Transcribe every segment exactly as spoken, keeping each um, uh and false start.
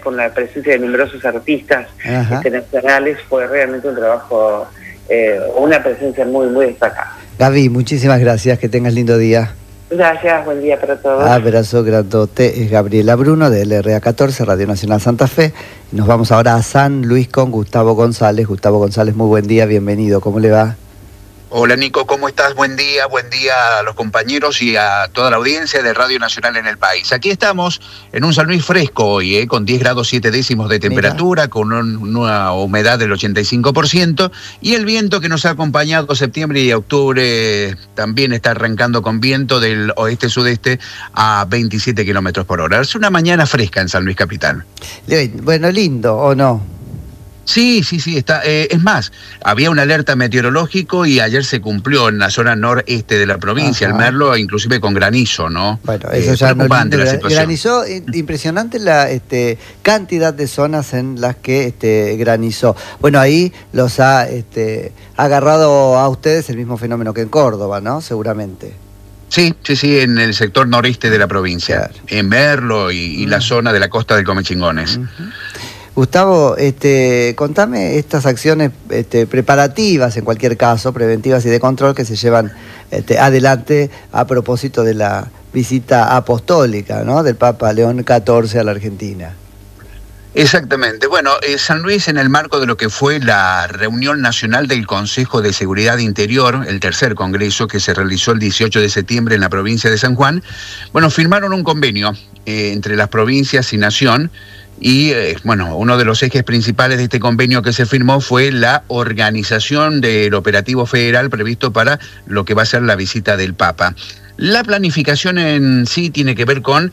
con la presencia de numerosos artistas internacionales, fue realmente un trabajo, eh, una presencia muy, muy destacada. Gaby, muchísimas gracias, que tengas lindo día. Gracias, buen día para todos. Abrazo grandote. Es Gabriela Bruno de L R A catorce, Radio Nacional Santa Fe. Nos vamos ahora a San Luis con Gustavo González. Gustavo González, muy buen día, bienvenido. ¿Cómo le va? Hola Nico, ¿cómo estás? Buen día, buen día a los compañeros y a toda la audiencia de Radio Nacional en el país. Aquí estamos en un San Luis fresco hoy, ¿eh? Con diez grados siete décimos de temperatura, Mira. Con un, una humedad del ochenta y cinco por ciento y el viento que nos ha acompañado septiembre y octubre también está arrancando con viento del oeste-sudeste a veintisiete kilómetros por hora. Es una mañana fresca en San Luis Capital. Bueno, lindo, ¿o no? Sí, sí, sí, está. Eh, es más, había una alerta meteorológico y ayer se cumplió en la zona noreste de la provincia, Ajá. el Merlo, inclusive con granizo, ¿no? Bueno, eso eh, ya no lindo, la situación. Granizó, impresionante la este, cantidad de zonas en las que este, granizó. Bueno, ahí los ha este, agarrado a ustedes el mismo fenómeno que en Córdoba, ¿no? Seguramente. Sí, sí, sí, en el sector noreste de la provincia, claro. en Merlo y, y uh-huh. la zona de la costa del Comechingones. Uh-huh. Gustavo, este, contame estas acciones este, preparativas, en cualquier caso, preventivas y de control que se llevan este, adelante a propósito de la visita apostólica, ¿no?, del Papa León catorce a la Argentina. Exactamente. Bueno, eh, San Luis, en el marco de lo que fue la reunión nacional del Consejo de Seguridad Interior, el tercer congreso que se realizó el dieciocho de septiembre en la provincia de San Juan, bueno, firmaron un convenio eh, entre las provincias y Nación. Y, eh, bueno, uno de los ejes principales de este convenio que se firmó fue la organización del operativo federal previsto para lo que va a ser la visita del Papa. La planificación en sí tiene que ver con...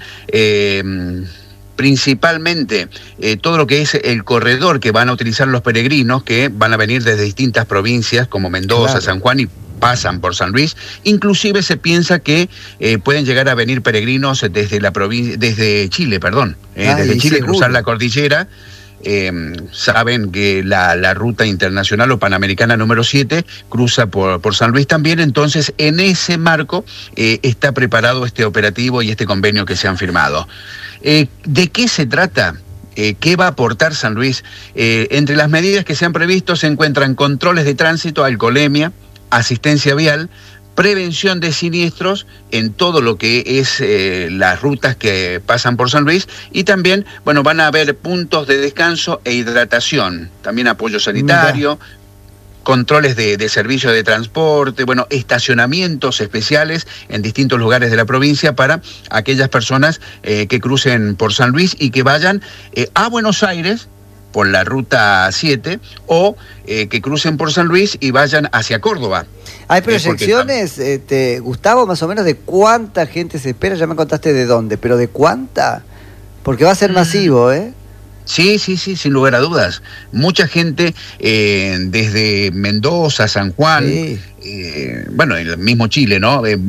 Eh, principalmente eh, todo lo que es el corredor que van a utilizar los peregrinos, que van a venir desde distintas provincias como Mendoza, claro. San Juan, y pasan por San Luis. Inclusive se piensa que eh, pueden llegar a venir peregrinos desde la provincia, desde Chile, perdón, eh, Ay, desde Chile, seguro. Cruzar la cordillera. Eh, saben que la, la ruta internacional o panamericana número siete cruza por, por San Luis también, entonces en ese marco eh, está preparado este operativo y este convenio que se han firmado. Eh, ¿De qué se trata? Eh, ¿Qué va a aportar San Luis? Eh, entre las medidas que se han previsto se encuentran controles de tránsito, alcoholemia, asistencia vial, prevención de siniestros en todo lo que es eh, las rutas que pasan por San Luis, y también, bueno, van a haber puntos de descanso e hidratación, también apoyo sanitario, Mira. controles de, de servicio de transporte, bueno, estacionamientos especiales en distintos lugares de la provincia para aquellas personas eh, que crucen por San Luis y que vayan eh, a Buenos Aires por la ruta siete, o eh, que crucen por San Luis y vayan hacia Córdoba. ¿Hay proyecciones, eh, este, Gustavo, más o menos de cuánta gente se espera? Ya me contaste de dónde, pero ¿de cuánta? Porque va a ser masivo, ¿eh? Sí, sí, sí, sin lugar a dudas. Mucha gente eh, desde Mendoza, San Juan, sí. eh, bueno, el mismo Chile, ¿no? Eh,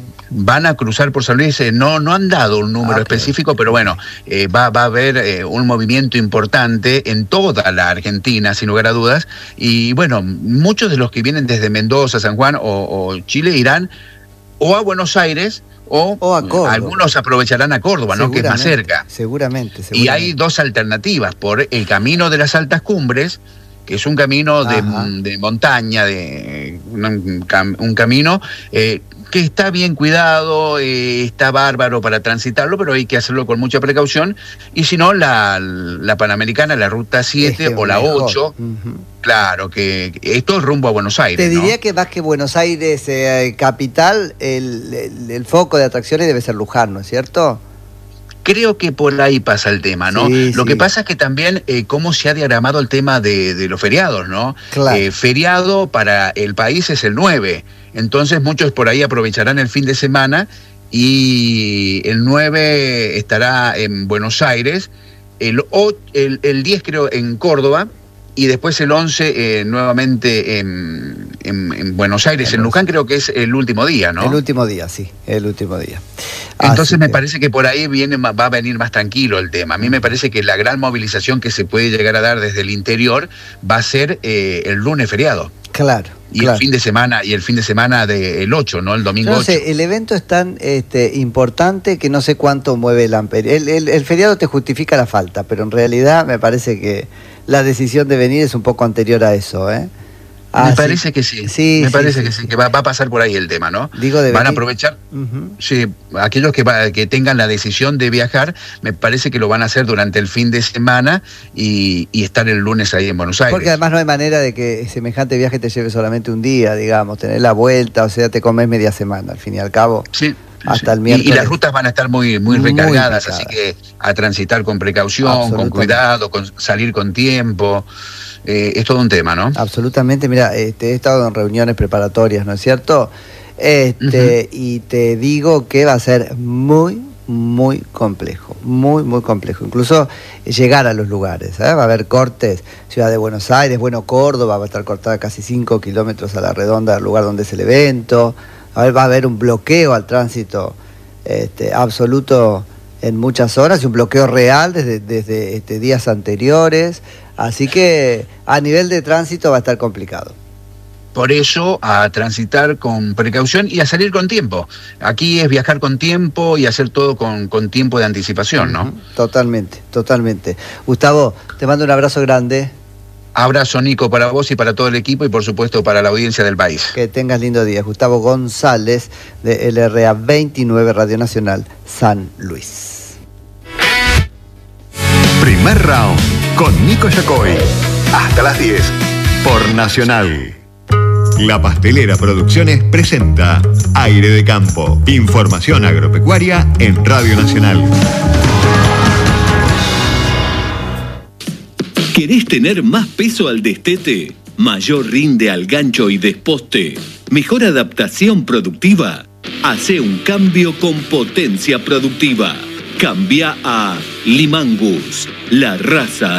van a cruzar por San Luis, eh, no, no han dado un número okay. específico, pero bueno, eh, va, va a haber eh, un movimiento importante en toda la Argentina, sin lugar a dudas, y bueno, muchos de los que vienen desde Mendoza, San Juan o, o Chile irán o a Buenos Aires, o, o a Córdoba. Algunos aprovecharán a Córdoba, ¿no?, que es más cerca. Seguramente, seguramente. Y hay dos alternativas, por el camino de las altas cumbres, que es un camino de, de montaña, de un, un camino eh, que está bien cuidado, eh, está bárbaro para transitarlo, pero hay que hacerlo con mucha precaución. Y si no, la, la Panamericana, la ruta siete es que o la mejor. ocho, uh-huh. claro, que, que esto es rumbo a Buenos Aires. Te diría, ¿no?, que más que Buenos Aires eh, capital, el, el, el foco de atracciones debe ser Luján, ¿no es cierto? Creo que por ahí pasa el tema, ¿no? Sí, Lo sí. que pasa es que también eh, cómo se ha diagramado el tema de, de los feriados, ¿no? Claro. Eh, feriado para el país es el nueve, entonces muchos por ahí aprovecharán el fin de semana y el nueve estará en Buenos Aires, el, el, el diez creo en Córdoba, y después el once eh, nuevamente en, en, en Buenos Aires, en Luján creo que es el último día, ¿no? El último día, sí, el último día. Entonces Así me que... parece que por ahí viene, va a venir más tranquilo el tema. A mí me parece que la gran movilización que se puede llegar a dar desde el interior va a ser eh, el lunes feriado. Claro, y claro. el fin de semana, y el fin de semana del ocho, ¿no? El domingo Yo no ocho. sé, el evento es tan este, importante que no sé cuánto mueve el amperio. El, el, el feriado te justifica la falta, pero en realidad me parece que la decisión de venir es un poco anterior a eso, ¿eh? Me ah, parece sí. que sí, sí me sí, parece sí, que sí, sí, que va, va a pasar por ahí el tema, ¿no? Digo de Van venir. a aprovechar, uh-huh. sí, aquellos que, va, que tengan la decisión de viajar, me parece que lo van a hacer durante el fin de semana y, y estar el lunes ahí en Buenos Aires. Porque además no hay manera de que semejante viaje te lleve solamente un día, digamos, tener la vuelta, o sea, te comes media semana, al fin y al cabo. Sí. Hasta sí. el miércoles. Y, y las rutas van a estar muy, muy recargadas, muy así que a transitar con precaución, con cuidado, con salir con tiempo. Eh, es todo un tema, ¿no? Absolutamente, mira, este, he estado en reuniones preparatorias, ¿no es cierto? Este, uh-huh. Y te digo que va a ser muy, muy complejo, muy, muy complejo. Incluso llegar a los lugares, ¿eh? Va a haber cortes, Ciudad de Buenos Aires, bueno, Córdoba, va a estar cortada casi cinco kilómetros a la redonda del lugar donde es el evento. A ver, va a haber un bloqueo al tránsito este, absoluto en muchas horas, y un bloqueo real desde, desde este, días anteriores. Así que a nivel de tránsito va a estar complicado. Por eso, a transitar con precaución y a salir con tiempo. Aquí es viajar con tiempo y hacer todo con, con tiempo de anticipación, ¿no? Totalmente, totalmente. Gustavo, te mando un abrazo grande. Abrazo, Nico, para vos y para todo el equipo y por supuesto para la audiencia del país. Que tengas lindo día. Gustavo González de L R A veintinueve Radio Nacional San Luis. Primer round con Nico Yacoy. Hasta las diez por Nacional. La Pastelera Producciones presenta Aire de Campo. Información agropecuaria en Radio Nacional. ¿Querés tener más peso al destete? ¿Mayor rinde al gancho y desposte? ¿Mejor adaptación productiva? Hacé un cambio con potencia productiva. Cambia a Limangus, la raza